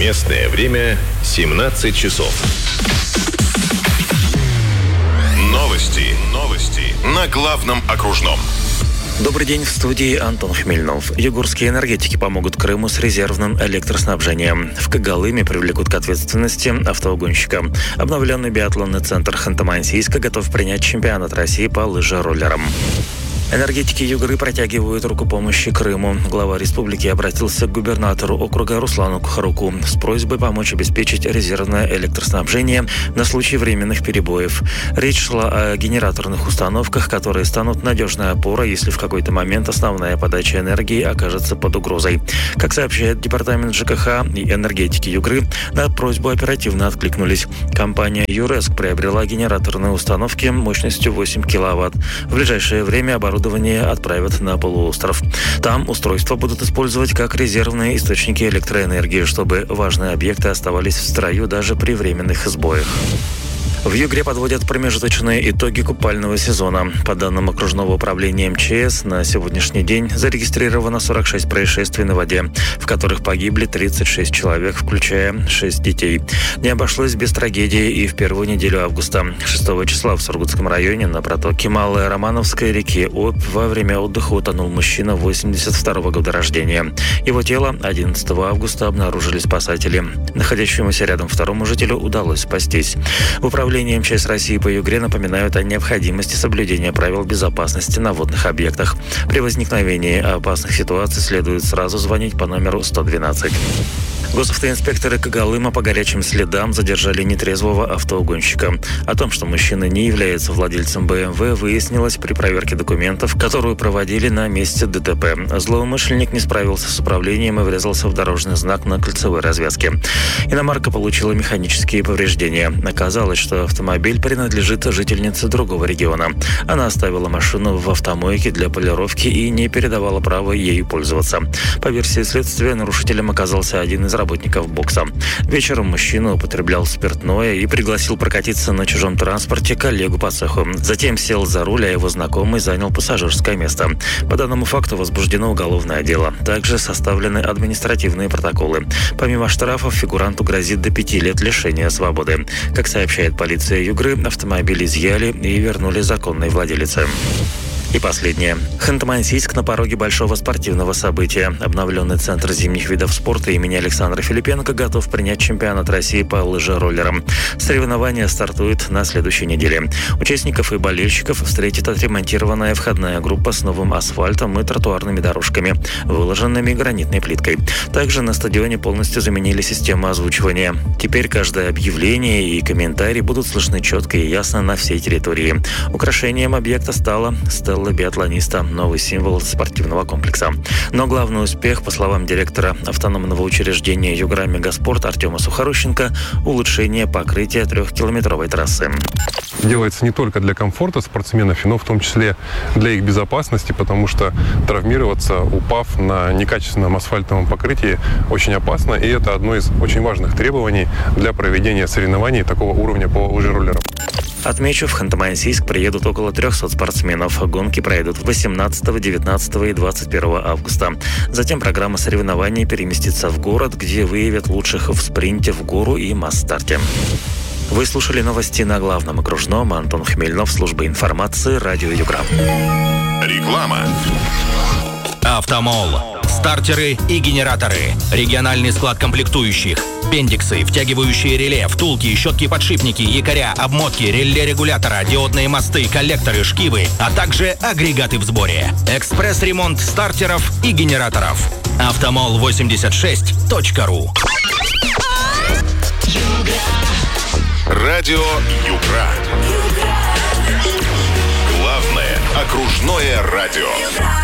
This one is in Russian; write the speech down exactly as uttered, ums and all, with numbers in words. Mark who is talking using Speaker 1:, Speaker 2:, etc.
Speaker 1: Местное время семнадцать часов. Новости. Новости. На главном окружном.
Speaker 2: Добрый день, в студии Антон Хмельнов. Югорские энергетики помогут Крыму с резервным электроснабжением. В Когалыме привлекут к ответственности автоугонщика. Обновленный биатлонный центр Ханты-Мансийска готов принять чемпионат России по лыжероллерам. Энергетики Югры протягивают руку помощи Крыму. Глава республики обратился к губернатору округа Руслану Кухаруку с просьбой помочь обеспечить резервное электроснабжение на случай временных перебоев. Речь шла о генераторных установках, которые станут надежной опорой, если в какой-то момент основная подача энергии окажется под угрозой. Как сообщает департамент ЖКХ и энергетики Югры, на просьбу оперативно откликнулись. Компания «Юреск» приобрела генераторные установки мощностью восемь киловатт. В ближайшее время оборудование отправят на полуостров. Там устройства будут использовать как резервные источники электроэнергии, чтобы важные объекты оставались в строю даже при временных сбоях. В Югре подводят промежуточные итоги купального сезона. По данным окружного управления МЧС, на сегодняшний день зарегистрировано сорок шесть происшествий на воде, в которых погибли тридцать шесть человек, включая шесть детей. Не обошлось без трагедии и в первую неделю августа. шестого числа в Сургутском районе на протоке Малой Романовской реки Обь во время отдыха утонул мужчина восемьдесят второго года рождения. Его тело одиннадцатого августа обнаружили спасатели. Находящемуся рядом второму жителю удалось спастись. В управлении Управление МЧС России по Югре напоминают о необходимости соблюдения правил безопасности на водных объектах. При возникновении опасных ситуаций следует сразу звонить по номеру сто двенадцать. Госавтоинспекторы Когалыма по горячим следам задержали нетрезвого автоугонщика. О том, что мужчина не является владельцем бэ эм вэ, выяснилось при проверке документов, которую проводили на месте дэ тэ пэ. Злоумышленник не справился с управлением и врезался в дорожный знак на кольцевой развязке. Иномарка получила механические повреждения. Оказалось, что автомобиль принадлежит жительнице другого региона. Она оставила машину в автомойке для полировки и не передавала право ею пользоваться. По версии следствия, нарушителем оказался один из работников бокса. Вечером мужчина употреблял спиртное и пригласил прокатиться на чужом транспорте коллегу по цеху. Затем сел за руль, а его знакомый занял пассажирское место. По данному факту возбуждено уголовное дело. Также составлены административные протоколы. Помимо штрафов, фигуранту грозит до пяти лет лишения свободы. Как сообщает полиция Югры, автомобиль изъяли и вернули законной владелице. И последнее. Ханты-Мансийск на пороге большого спортивного события. Обновленный центр зимних видов спорта имени Александра Филипенко готов принять чемпионат России по лыжероллерам. Соревнования стартуют на следующей неделе. Участников и болельщиков встретит отремонтированная входная группа с новым асфальтом и тротуарными дорожками, выложенными гранитной плиткой. Также на стадионе полностью заменили систему озвучивания. Теперь каждое объявление и комментарий будут слышны четко и ясно на всей территории. Украшением объекта стала стелла биатлониста, новый символ спортивного комплекса. Но главный успех, по словам директора автономного учреждения Югра Мегаспорт Артема Сухорощенко, улучшение покрытия трехкилометровой трассы.
Speaker 3: Делается не только для комфорта спортсменов, но в том числе для их безопасности, потому что травмироваться, упав на некачественном асфальтовом покрытии, очень опасно, и это одно из очень важных требований для проведения соревнований такого уровня по лыжероллерам.
Speaker 2: Отмечу, в Ханты-Мансийск приедут около трехсот спортсменов. Гонки пройдут восемнадцатого, девятнадцатого и двадцать первого августа. Затем программа соревнований переместится в город, где выявят лучших в спринте в гору и масс-старте. Вы слушали новости на главном окружном. Антон Хмельнов, служба информации, радио Югра.
Speaker 1: Реклама.
Speaker 4: Автомол. Стартеры и генераторы. Региональный склад комплектующих. Бендиксы, втягивающие реле, втулки, щетки-подшипники, якоря, обмотки, реле-регулятора, диодные мосты, коллекторы, шкивы, а также агрегаты в сборе. Экспресс-ремонт стартеров и генераторов. автомол восемьдесят шесть точка ру.
Speaker 1: Радио Югра. Главное окружное радио.